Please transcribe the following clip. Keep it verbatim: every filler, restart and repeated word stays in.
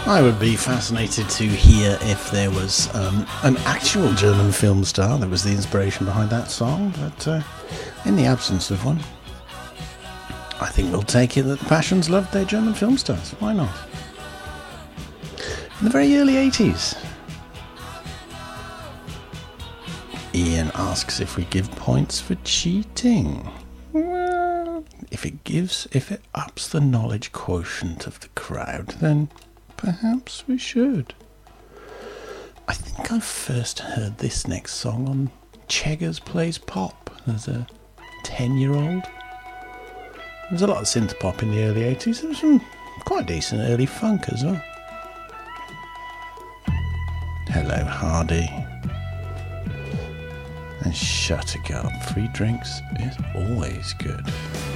I would be fascinated to hear if there was um, an actual German film star that was the inspiration behind that song, but uh, in the absence of one, I think we'll take it that the Passions loved their German film stars. Why not? In the very early eighties, Ian asks if we give points for cheating. Well, if it gives, if it ups the knowledge quotient of the crowd, then perhaps we should. I think I first heard this next song on Cheggers Plays Pop as a ten-year-old. There was a lot of synth pop in the early eighties. There was some quite decent early funk as well. Hello, Hardy. And shut a girl. Free drinks is always good.